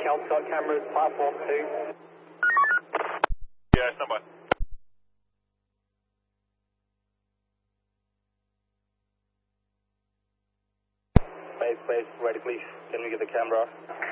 Kelp's got cameras, platform 2. Yeah, stand by. Base, ready please. Can we get the camera off?